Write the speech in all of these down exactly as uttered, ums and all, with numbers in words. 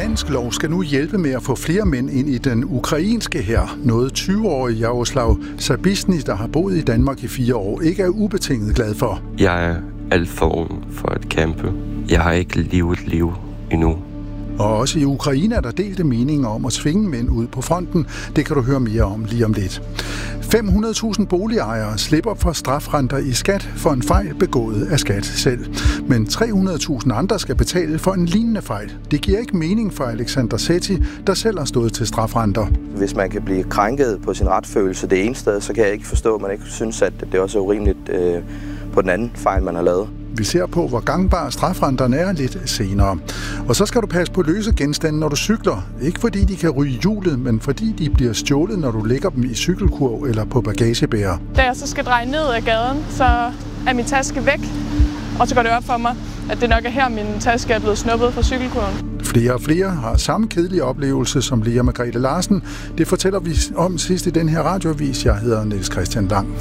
Dansk lov skal nu hjælpe med at få flere mænd ind i den ukrainske hær. Noget tyve-årige Jaroslav Sabisny, der har boet i Danmark i fire år, ikke er ubetinget glad for. Jeg er alt for ung for at kæmpe. Jeg har ikke levet liv endnu. Og også i Ukraine er der delte meninger om at tvinge mænd ud på fronten. Det kan du høre mere om lige om lidt. fem hundrede tusind boligejere slipper for strafrenter i skat for en fejl begået af skat selv. Men tre hundrede tusind andre skal betale for en lignende fejl. Det giver ikke mening for Alexander Setti, der selv har stået til strafrenter. Hvis man kan blive krænket på sin retfølelse det ene sted, så kan jeg ikke forstå, at man ikke synes, at det også er urimeligt øh, på den anden fejl, man har lavet. Vi ser på, hvor gangbare strafrenterne er lidt senere. Og så skal du passe på løse genstande, når du cykler. Ikke fordi de kan ryge hjulet, men fordi de bliver stjålet, når du lægger dem i cykelkurv eller på bagagebærer. Da jeg så skal dreje ned ad gaden, så er min taske væk. Og så går det op for mig, at det nok er her, min taske er blevet snuppet fra cykelkurven. Flere og flere har samme kedelige oplevelse som Lea Margrethe Larsen. Det fortæller vi om sidst i den her radioavis. Jeg hedder Niels Christian Lang.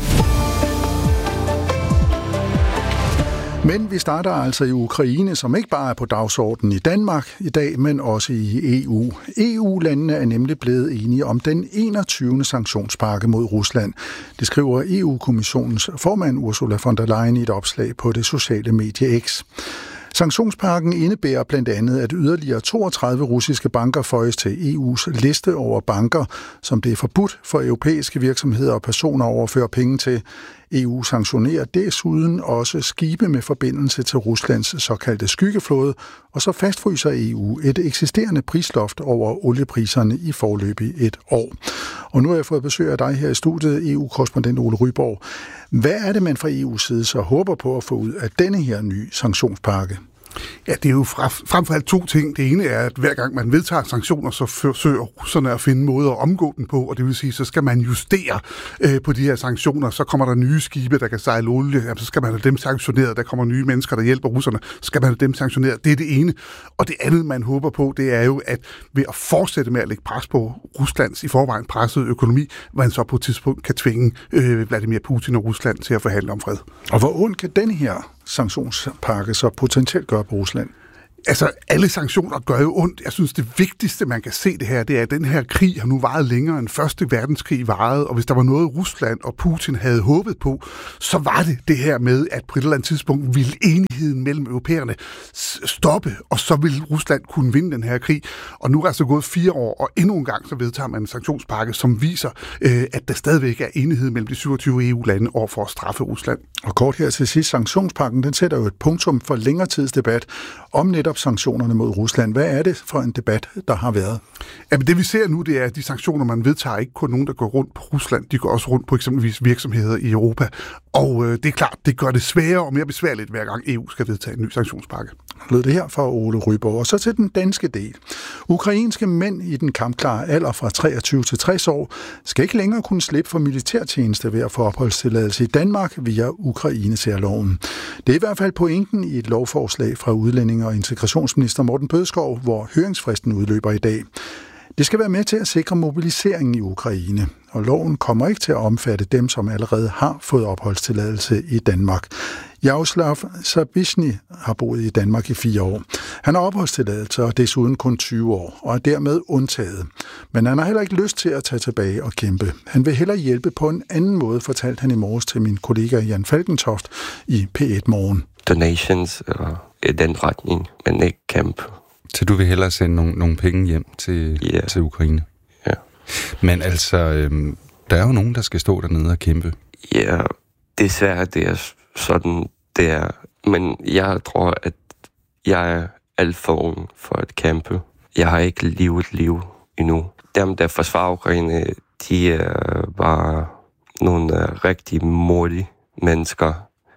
Men vi starter altså i Ukraine, som ikke bare er på dagsordenen i Danmark i dag, men også i E U. E U-landene er nemlig blevet enige om den enogtyvende sanktionspakke mod Rusland. Det skriver E U-kommissionens formand Ursula von der Leyen i et opslag på det sociale medie X. Sanktionspakken indebærer blandt andet, at yderligere toogtredive russiske banker føjes til E U's liste over banker, som det er forbudt for europæiske virksomheder og personer at overføre penge til. E U sanktionerer desuden også skibe med forbindelse til Ruslands såkaldte skyggeflåde, og så fastfryser E U et eksisterende prisloft over oliepriserne i forløbig et år. Og nu har jeg fået besøg af dig her i studiet, E U-korrespondent Ole Ryborg. Hvad er det, man fra E U's side så håber på at få ud af denne her nye sanktionspakke? Ja, det er jo frem for alt to ting. Det ene er, at hver gang man vedtager sanktioner, så forsøger russerne at finde måder at omgå den på, og det vil sige, så skal man justere øh, på de her sanktioner. Så kommer der nye skibe, der kan sejle olie, ja, så skal man have dem sanktioneret. Der kommer nye mennesker, der hjælper russerne, så skal man have dem sanktioneret. Det er det ene. Og det andet, man håber på, det er jo, at ved at fortsætte med at lægge pres på Ruslands i forvejen pressede økonomi, man så på et tidspunkt kan tvinge øh, Vladimir Putin og Rusland til at forhandle om fred. Og hvor ondt kan den her sanktionspakke så potentielt gøre på Rusland? Altså, alle sanktioner gør jo ondt. Jeg synes, det vigtigste, man kan se det her, det er, at den her krig har nu varet længere end første verdenskrig varede, og hvis der var noget, Rusland og Putin havde håbet på, så var det det her med, at på et eller andet tidspunkt ville enigheden mellem europæerne stoppe, og så ville Rusland kunne vinde den her krig. Og nu er der altså gået fire år, og endnu en gang så vedtager man en sanktionspakke, som viser, øh, at der stadigvæk er enighed mellem de syvogtyve E U-lande over for at straffe Rusland. Og kort her til sidst, sanktionspakken, den sætter jo et punktum for længere tids debat om netop sanktionerne mod Rusland. Hvad er det for en debat, der har været? Jamen det vi ser nu, det er, at de sanktioner, man vedtager, ikke kun nogen, der går rundt på Rusland, de går også rundt på eksempelvis virksomheder i Europa. Og øh, det er klart, det gør det sværere og mere besværligt, hver gang E U skal vedtage en ny sanktionspakke. Lød det her fra Ole Ryborg. Og så til den danske del. Ukrainske mænd i den kampklare alder fra treogtyve til tres år skal ikke længere kunne slippe for militærtjeneste ved at få opholdstilladelse i Danmark via Ukraine-særloven. Det er i hvert fald pointen i et lovforslag fra udlændinge- og integrationsminister Morten Bødskov, hvor høringsfristen udløber i dag. Det skal være med til at sikre mobiliseringen i Ukraine, og loven kommer ikke til at omfatte dem, som allerede har fået opholdstilladelse i Danmark. Jaroslav Sabisny har boet i Danmark i fire år. Han har opholdstilladelse og desuden kun tyve år, og er dermed undtaget. Men han har heller ikke lyst til at tage tilbage og kæmpe. Han vil hellere hjælpe på en anden måde, fortalte han i morges til min kollega Jan Falkentoft i P et Morgen. Donations og i den retning, men ikke kæmpe. Så du vil hellere sende nogle, nogle penge hjem til, yeah. til Ukraine? Ja. Men altså, øhm, der er jo nogen, der skal stå dernede og kæmpe. Ja, desværre det er sådan, det er. Men jeg tror, at jeg er alt for ung for at kæmpe. Jeg har ikke levet liv endnu. Dem, der forsvarer Ukraine, de er bare nogle rigtig modige mennesker.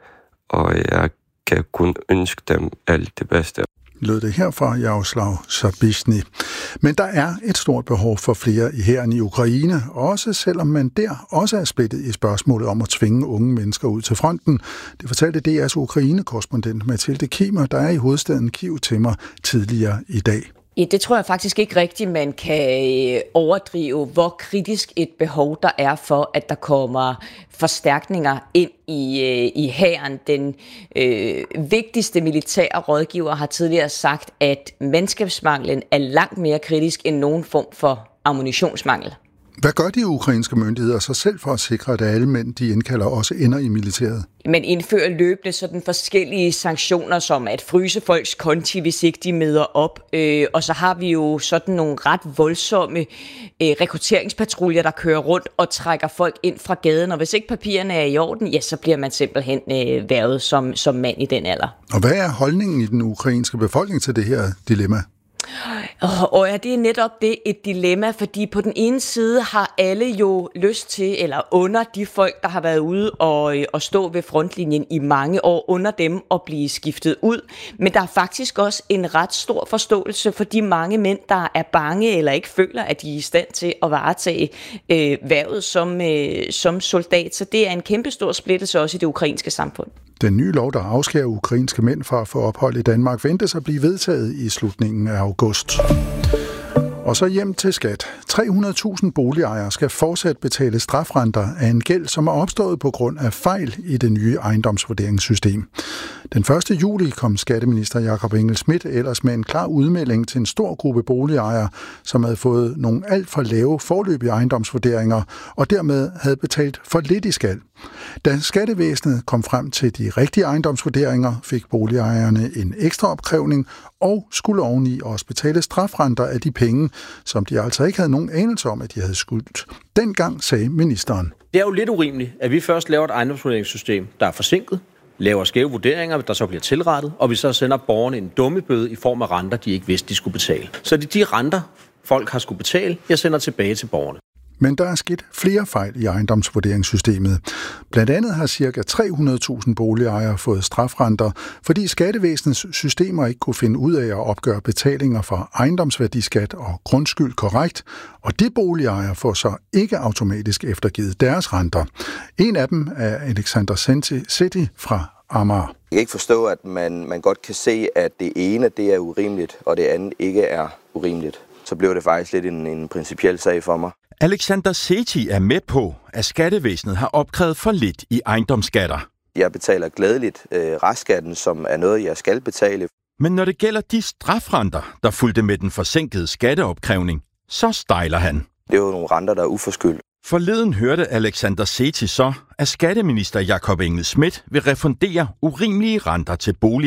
Og jeg kan kun ønske dem alt det bedste. Lød det her fra Jaroslav Sabisny. Men der er et stort behov for flere i hæren i Ukraine, også selvom man der også er splittet i spørgsmålet om at tvinge unge mennesker ud til fronten. Det fortalte D R's Ukraine-korrespondent Mathilde Kimmer, der er i hovedstaden Kyiv til mig tidligere i dag. Ja, det tror jeg faktisk ikke rigtigt, man kan overdrive, hvor kritisk et behov der er for, at der kommer forstærkninger ind i, i hæren. Den øh, vigtigste militære rådgiver har tidligere sagt, at mandskabsmanglen er langt mere kritisk end nogen form for ammunitionsmangel. Hvad gør de ukrainske myndigheder så selv for at sikre, at alle mænd, de indkalder, også ender i militæret? Man indfører løbende sådan forskellige sanktioner, som at fryse folks konti, hvis ikke de møder op. Øh, og så har vi jo sådan nogle ret voldsomme øh, rekrutteringspatruljer, der kører rundt og trækker folk ind fra gaden. Og hvis ikke papirerne er i orden, ja, så bliver man simpelthen øh, hvervet som, som mand i den alder. Og hvad er holdningen i den ukrainske befolkning til det her dilemma? Og ja, det er netop det et dilemma, fordi på den ene side har alle jo lyst til, eller under de folk, der har været ude og, og stå ved frontlinjen i mange år, under dem at blive skiftet ud. Men der er faktisk også en ret stor forståelse for de mange mænd, der er bange eller ikke føler, at de er i stand til at varetage øh, hvervet som, øh, som soldat. Så det er en kæmpestor splittelse også i det ukrainske samfund. Den nye lov, der afskærer ukrainske mænd fra at få ophold i Danmark, ventes at blive vedtaget i slutningen af august. Og så hjem til skat. tre hundrede tusind boligejere skal fortsat betale strafrenter af en gæld, som er opstået på grund af fejl i det nye ejendomsvurderingssystem. Den første juli kom skatteminister Jakob Engel-Schmidt ellers med en klar udmelding til en stor gruppe boligejere, som havde fået nogle alt for lave forløbige ejendomsvurderinger og dermed havde betalt for lidt i skat. Da skattevæsenet kom frem til de rigtige ejendomsvurderinger, fik boligejerne en ekstra opkrævning og skulle oveni også betale strafrenter af de penge, som de altså ikke havde nogen anelse om, at de havde skyldt. Dengang sagde ministeren: Det er jo lidt urimeligt, at vi først laver et ejendomsvurderingssystem, der er forsinket, laver skæve vurderinger, der så bliver tilrettet, og vi så sender borgerne en dummebøde i form af renter, de ikke vidste, de skulle betale. Så det er de renter, folk har skulle betale, jeg sender tilbage til borgerne. Men der er sket flere fejl i ejendomsvurderingssystemet. Blandt andet har ca. tre hundrede tusind boligejere fået strafrenter, fordi skattevæsenets systemer ikke kunne finde ud af at opgøre betalinger for ejendomsværdiskat og grundskyld korrekt, og de boligejere får så ikke automatisk eftergivet deres renter. En af dem er Alexander Setti fra Amager. Jeg kan ikke forstå, at man, man godt kan se, at det ene det er urimeligt, og det andet ikke er urimeligt. Så blev det faktisk lidt en, en principiel sag for mig. Alexander Setti er med på, at skattevæsenet har opkrævet for lidt i ejendomsskatter. Jeg betaler glædeligt øh, restskatten, som er noget, jeg skal betale. Men når det gælder de strafrenter, der fulgte med den forsinkede skatteopkrævning, så stejler han. Det er jo nogle renter, der er uforskyldt. Forleden hørte Alexander Setti så, at skatteminister Jakob Engel-Schmidt vil refundere urimelige renter til bolig.